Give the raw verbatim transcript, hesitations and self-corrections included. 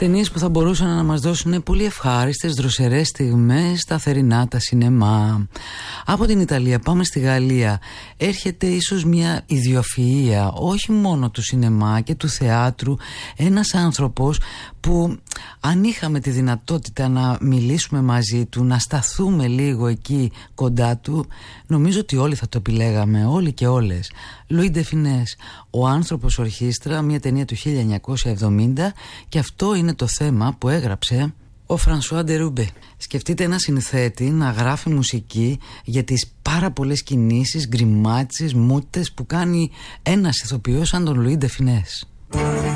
Ταινίες που θα μπορούσαν να μας δώσουν πολύ ευχάριστες, δροσερές στιγμές στα θερινά τα σινεμά. Από την Ιταλία πάμε στη Γαλλία. Έρχεται ίσως μια ιδιοφυΐα, όχι μόνο του σινεμά και του θεάτρου. Ένας άνθρωπος που αν είχαμε τη δυνατότητα να μιλήσουμε μαζί του, να σταθούμε λίγο εκεί κοντά του, νομίζω ότι όλοι θα το επιλέγαμε, όλοι και όλες. Λουί ντε Φινές, ο άνθρωπος ορχήστρα, μια ταινία του χίλια εννιακόσια εβδομήντα, και αυτό είναι το θέμα που έγραψε ο Φρανσουά Ντερούμπε. Σκεφτείτε ένα συνθέτη να γράφει μουσική για τις πάρα πολλές κινήσεις, γκριμάτσες, μούτες που κάνει ένας ηθοποιός σαν τον Λουί ντε Φινές.